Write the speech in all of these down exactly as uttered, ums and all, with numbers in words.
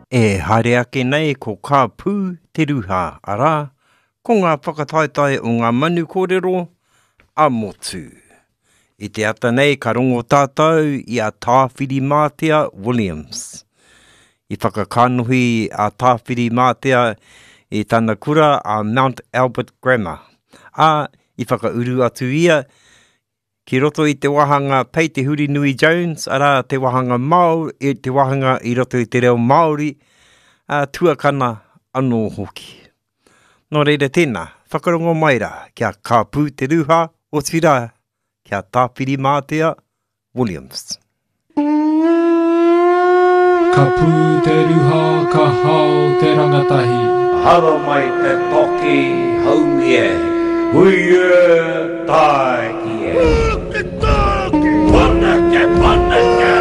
E haere ake nei ko ka pū te ruha ara, ko ngā whakataetai o ngā manu kōrero a motu. I te ata nei ka rongo tātou i a Tāwhiri Mātea Williams. I whakakanohi a Tāwhiri Mātea i tana kura a Mount Albert Grammar. A i whakauru atu ia, ki roto i te wahanga Pei te Huri Nui Jones, ara te wahanga Māori, i te wahanga i roto i te reo Māori, a tuakana anō hoki. Nō reira tēnā, whakarongo maira, kia ka pū te ruha o tira, kia Tāwhiri Mātea Williams. Ka pū te ruha, ka hao te rangatahi. Hara mai te toki haumi e, hui e tai ki e. Panake, panake,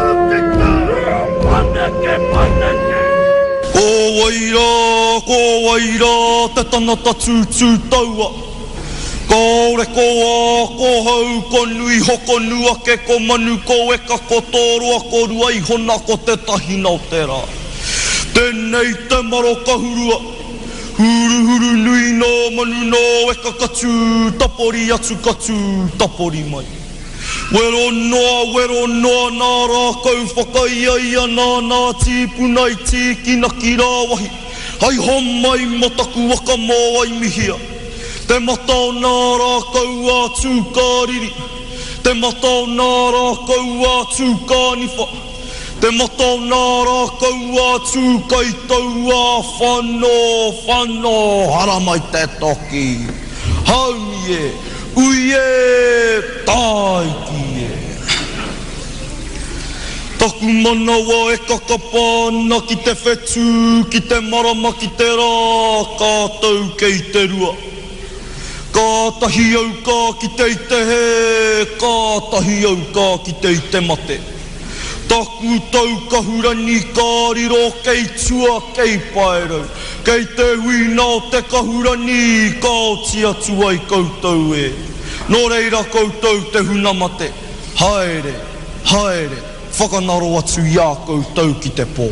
panake, panake. Ko waira, ko waira, te tanata tūtū taua. Ko ore koa, ko hau, ko nui hoko nua ke ko manu, ko eka, ko tōrua, ko rua i hona, ko te tahina o te rā. Tēnei te maro kahurua, huru huru nui no manu no eka katu, tapori atu katu, tapori mai. Wero noa, wero noa, nā rākau whakaiaia nā nā tīpuna i tīkina ki rāwahi. Hai homai mataku waka mō ai mihia. Te matao nā rākau a tūkāriri. Te matao nā rākau a tūkāniwha. Te matao nā rākau a tūkaitau a whano, whano, hara mai te toki. Haumi e, ui e, taiki e. Taku manawa e kakapana ki te whetū, ki te marama, ki te rā, kātou kei te rua. Kātahi au kā ki te i te he, kātahi au kā ki te i te mate. Taku tau kahurani kāriro kei tua kei paerau. Kei te huina o te kahurani kāoti atu ai koutou e. Nō reira koutou te hunamate. Haere, haere, whakanaro atu i a koutou ki te pō.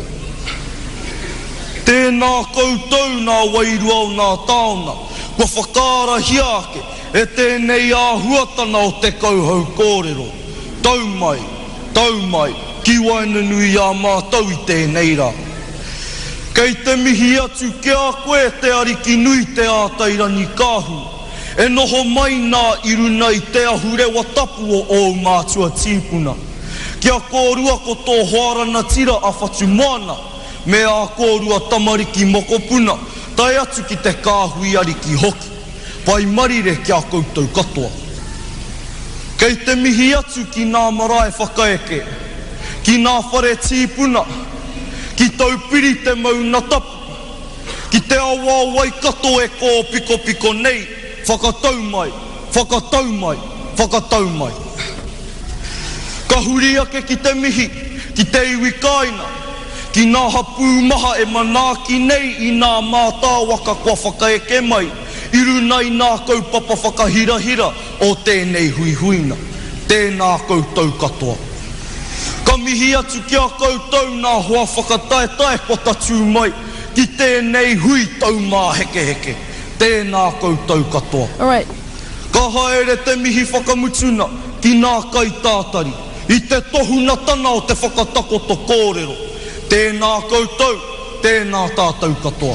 Tēnā koutou nā wairua o nā taona. Kua whakara hiake e tēnei a huatana o te kauhau kōrero. Tau mai, tau mai. Ki waina nui a mātau i tēnei rā. Kei te mihi atu ke a koe te ariki nui te ātairani kāhu. E noho mai nā iruna i te ahurewa tapu o o mātua tīpuna. Kia kōrua ko tō hoarana tira a whatu moana. Me a kōrua tamariki mokopuna. Tai atu ki te kāhu i ariki hoki. Pai marire kia koutou katoa. Kei te mihi atu ki nā marae whakaeke. Ki nā whare tīpuna, ki tau piri te mauna tapu, ki te awa wai kato e kō piko piko nei, whakatau mai, whakatau mai, whakatau mai. Ka huri ake ki te mihi, ki te iwi kaina, ki nā hapū maha e manaki nei i nā mātā waka kua whakaeke mai, iru nei nā kaupapa whakahirahira o tēnei hui huina, tēnā koutou katoa. Ka mihi atu kia koutou nā hoa whakatae tae ko tatu mai ki tēnei hui tau mā heke heke. Tēnā koutou katoa. Alright. Ka haere te mihi whakamutuna ki nā kai tātari. I te tohuna tana o te whakatakoto kōrero. Tēnā koutou, tēnā tātou katoa.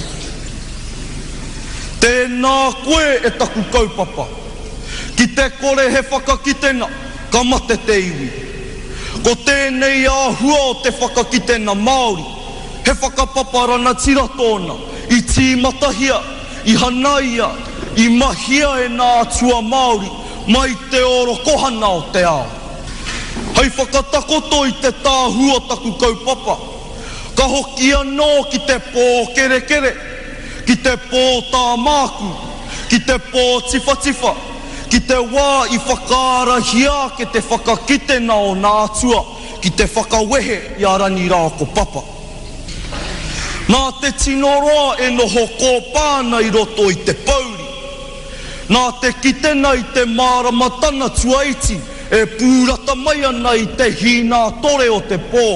Tēnā koe e taku kaupapa. Ki te kore he whakakitena, ka mate te iwi. Ko tēnei āhua o te whakakitena Māori, he whakapaparana tira tōna, i tīmatahia, i hanaia, i mahia e nā atua Māori, mai te oro kohana o te ao. Hei whakatakoto i te tāhua taku kaupapa, ka hoki anō ki te pō kere kere, ki te pō tā māku, ki te pō tifa tifa, ki te wā i whakaara hia ke te whakakitena o nā atua, ki te whakawehe i arani rā ko papa. Nā te tino roa e noho kōpāna i roto i te pauri. Nā te kitena i te māramatana tuaiti, e pūrata mai ana i te hina tore o te pō.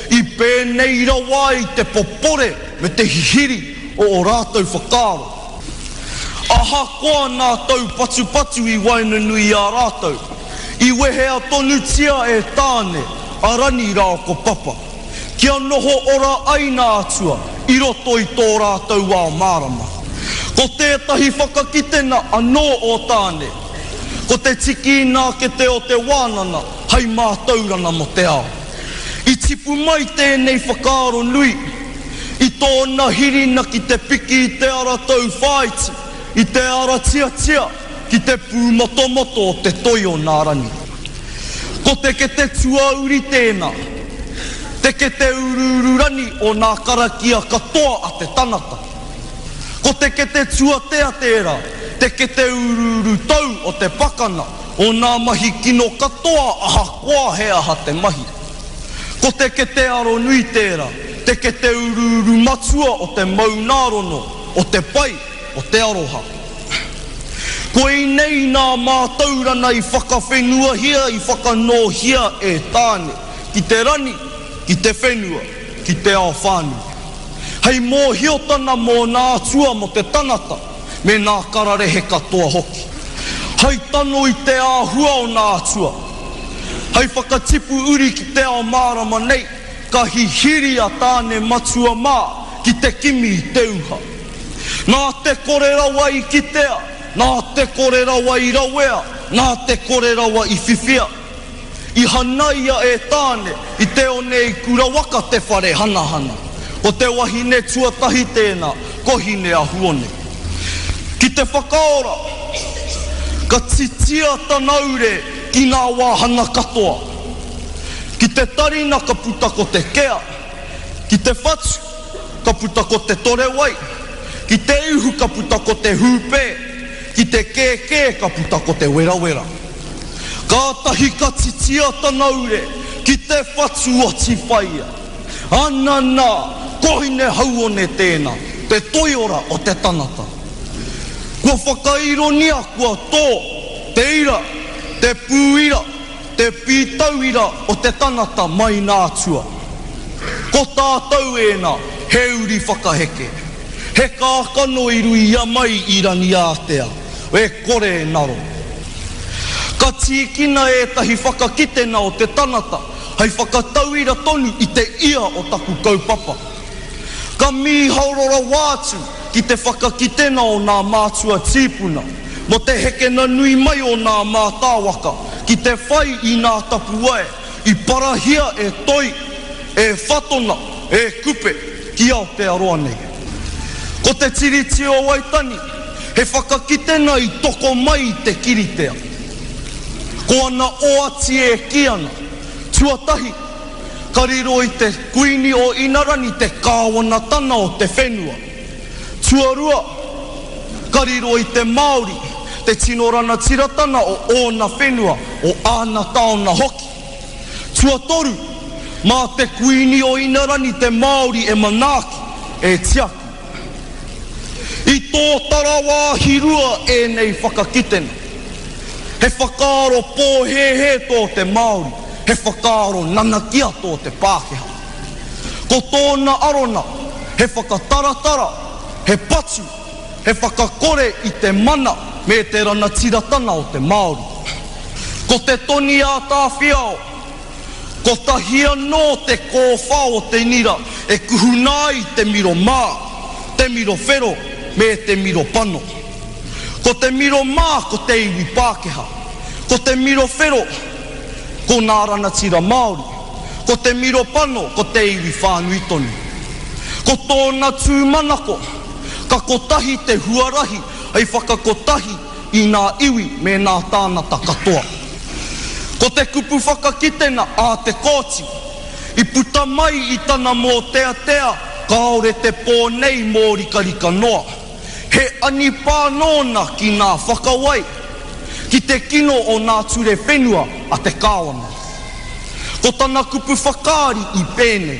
I pēnei rawa i te popore me te hihiri o o rātou whakaaro. Aha koa nā tau patu patu i Wainanui a rātou. I wehea tonu tia e tāne, arani rao ko papa. Kia noho ora aina atua, i roto i tō rātou ao mārama. Ko tētahi whakakitena anō o tāne. Ko te tiki nā ke te o te wānana, hei mātaurana mo te ao. I tipu mai tēnei whakaaro nui, i tōna hirina ki te piki i te ara tau whaiti, i te ara tia tia, ki te pū moto moto o te toi o nārani. Ko te ke te tua uri tēnā, te ke te urururani o nā karakia katoa a te tanata. Ko te ke te tua tea tērā, te ke te ururu tau o te pakana, o nā mahi kino katoa aha koa he aha te mahi. Ko te ke te aro nui tērā, te ke te ururu matua o te maunārono, o te pai, o te aroha. Ko i nei nā mātaurana i whakawhenua hia, i whakanohia e tāne, ki te rani, ki te whenua, ki te ao whānui. Hei mō hiotana mō nā tua mo te tanata, me nā kararehe katoa hoki. Hei tano i te āhua o nā tua. Hei whakatipu uri ki te ao mārama nei, ka hihiri a tāne matua mā, ki te kimi i te uha. Nā te kore rawa i kitea, nā te kore rawa i rawea, nā te kore rawa i whiwhia. I hanaia e tāne, i te o nei kura waka te whare hana hana. O te wahine tuatahi tēnā, kohine a huone. Ki te whakaora, ka titia tanaure ki nā wāhana katoa. Ki te tarina ka puta ko te kea, ki te whatu ka puta ko te torewai, ki te ihu ka puta ko te hūpē, ki te kēkē ka puta ko te werawera. Ka tahi ka titia tanaure ki te whatu o tiwhaia. Anana, kohine hauone tēnā, te toiora o te tanata. Kua whakaironia kua tō, te ira, te pūira, te pītauira o te tanata mai nā tua. Ko tātou ēnā, he uri whakaheke. He kākano i rui ia mai i rani ātea, e kore e naro. Ka tīkina e tahi whakakitena o te tanata, hei whakatauira tonu i te ia o taku kaupapa. Ka mi haurora wātu ki te whakakitena o nā mātua tīpuna, mo te hekena nui mai o nā mātāwaka, ki te whai i nā tapuae, i parahia e toi, e whatona, e kupe, ki Aotearoa nei. Ko te tiriti o Waitani, he whakakitena i toko mai te kiritea. Ko ana oati e kiana, tuatahi, kariro i te kuini o Inarani te kāwana tana o te whenua. Tuarua, kariro i te Māori, te tinorana tiratana o ōna whenua, o āna taona hoki. Tuatoru, mā te kuini o Inarani te Māori e Manaaki, e Tiaki. I tō tarawā hirua e nei whakakitena. He whakaaro pōhehe tō te Māori, he whakaaro nanakia tō te Pākehā. Ko tōna arona, he whakataratara, he patu, he whakakore i te mana me te rana tiratana o te Māori. Ko te toni a tāwhiao, ko tahia no te kōwha o te nira, e kuhunai te miro mā, te miro whero, me te miro pano. Ko te miro mā, ko te iwi Pākehā. Ko te miro whero, ko nā rana tira Māori. Ko te miro pano, ko te iwi whānui tonu. Ko tōna tūmanako, ka kotahi te huarahi, ai whakakotahi i nā iwi me nā tānata katoa. Ko te kupu whakakitena a te kōti, i puta mai i tana mō tea tea, kaore te pō nei mō rika rika noa. He ani pānona ki nā whakawai, ki te kino o nā ture whenua a te kāwana. Ko tana kupu whakaari i pēnei.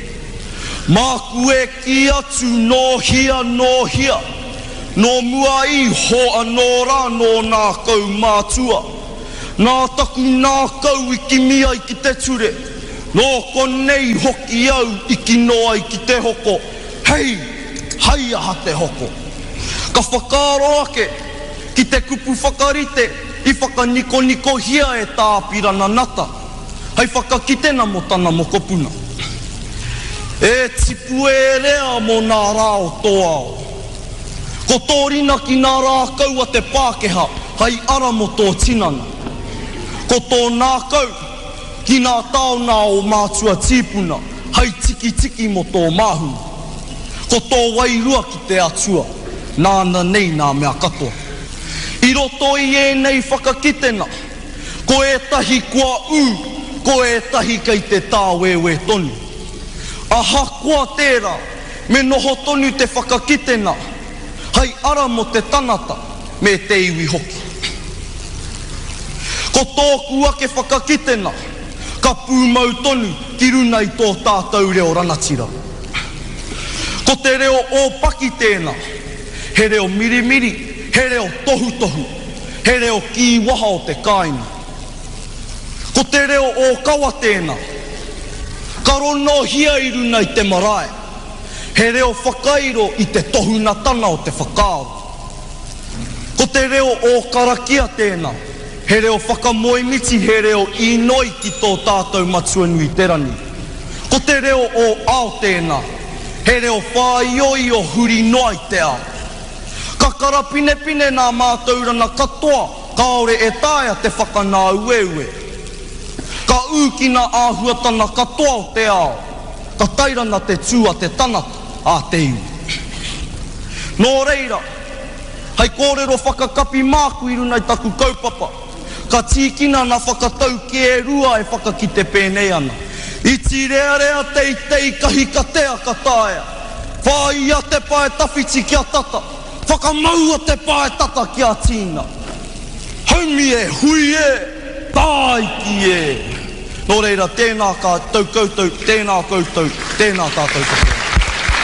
Māku e ki atu no hia no hia, no mua i ho anō rā no nā kau mātua. Nā taku nā kau i ki mia i ki te ture, Nō konei hoki au iki noa i ki te hoko. Hei, hai aha te hoko. Ka whakaro ake ki te kupu whakarite i whakaniko niko hia e tā pirana nata. Hei whakakitena mo tana mo kopuna. E tipu e rea mo nā rao toao. Ko tōrina ki nā rā kaua te Pākeha, hei ara mo tō tinana. Ko tō nā kau ki nā taona o mātua tīpuna, hei tiki tiki mo tō māhu. Ko tō wairua ki te atua, nāna nei nā mea katoa. I roto i e nei whakakitena, ko e tahi kua u, ko e tahi kei te tāwewe tonu. Aha kua tērā, me noho tonu te whakakitena, hei ara mo te tanata, me te iwi hoki. Ko tōku ake whakakitena, ka pūmau tonu ki runa i tō tātou reo ranatira. Ko te reo ōpaki tēnā, he reo mirimiri, he reo tohu tohu, he reo ki waha o te kāina. Ko te reo o kawa tēnā, ka rono hia i runa i te marae, he reo whakairo i te tohuna tana o te whakaaro. Ko te reo o karakia tēnā, he reo whakamoemiti, he reo inoi ki tō tātou matua nui terani. Ko te reo o ao tēnā, he reo whaioi o huri noai te ao. Ka karapine pine nā mātaurana katoa, kaore e tāia te whakanā ue ue. Ka ūkina āhuatana katoa o te ao, ka tairana te tua te tanata a te iu. Nō reira, hei kōrero whakakapi māku i runa i taku kaupapa, ka tīkina na whakatau ki e rua e whakakite pēnei ana. I ti rea rea tei tei kahi ka tea ka tāia, whāia te pae tawhiti kia tata, whakamaua te pae tata kia tīna. Haumi e, hui e, tāiki e. Nō reira, tēnā ka tau koutou, tēnā koutou, tēnā tātou koutou.